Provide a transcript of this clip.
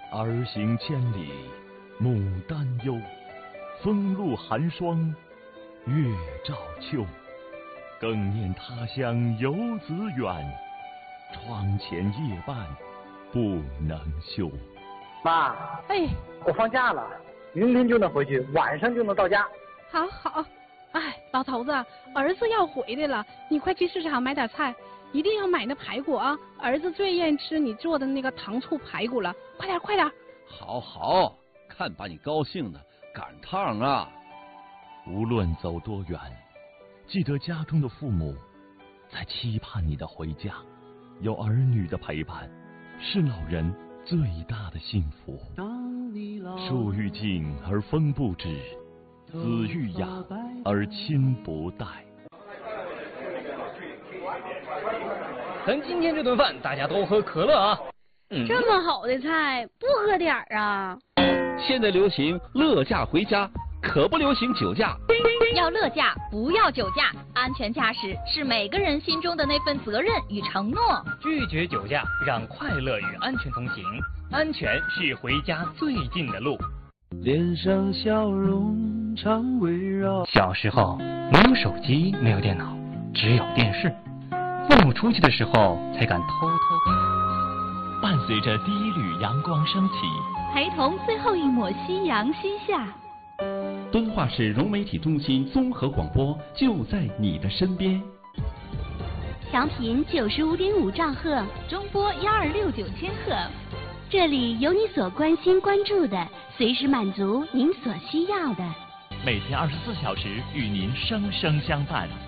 儿行千里母担忧，风露寒霜月照秋。更念他乡游子远，窗前夜半不能休。 妈， 哎， 我放假了，明天就能回去，晚上就能到家。 好好。哎，老头子，儿子要回来了，你快去市场买点菜，一定要买那排骨啊！儿子最愿意吃你做的那个糖醋排骨了，快点快点！ 好好，看把你高兴的，赶趟啊！ 无论走多远，记得家中的父母在期盼你的回家，有儿女的陪伴，是老人最大的幸福。树欲静而风不止，子欲养而亲不待。 咱今天这顿饭大家都喝可乐啊！ 这么好的菜，不喝点儿啊？ 现在流行乐驾回家，可不流行酒驾。 要乐驾，不要酒驾。安全驾驶是每个人心中的那份责任与承诺。 拒绝酒驾，让快乐与安全同行。安全是回家最近的路。 脸上笑容常围绕。 小时候没有手机，没有电脑，只有电视。父母出去的时候才敢偷偷看。 伴随着第一缕阳光升起， 陪同最后一抹夕阳西下。 敦化市融媒体中心综合广播就在你的身边。 调频95.5兆赫，中波1269千赫。这里有你所关心关注的，随时满足您所需要的。 每天24小时与您生生相伴。